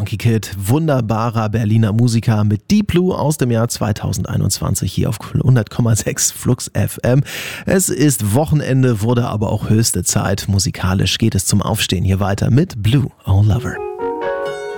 Funky Kid, wunderbarer Berliner Musiker mit Deep Blue aus dem Jahr 2021 hier auf 100,6 Flux FM. Es ist Wochenende, wurde aber auch höchste Zeit. Musikalisch geht es zum Aufstehen hier weiter mit Blue, Oh Lover.